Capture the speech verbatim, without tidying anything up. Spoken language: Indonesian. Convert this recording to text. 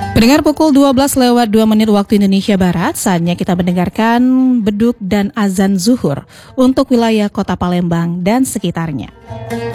Pendengar, pukul dua belas lewat dua menit waktu Indonesia Barat, saatnya kita mendengarkan beduk dan azan zuhur untuk wilayah Kota Palembang dan sekitarnya.